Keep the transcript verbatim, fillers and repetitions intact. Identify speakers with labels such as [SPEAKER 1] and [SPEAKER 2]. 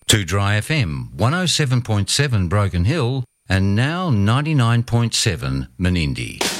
[SPEAKER 1] Two Dry F M, one oh seven point seven Broken Hill, and now ninety-nine point seven Menindee.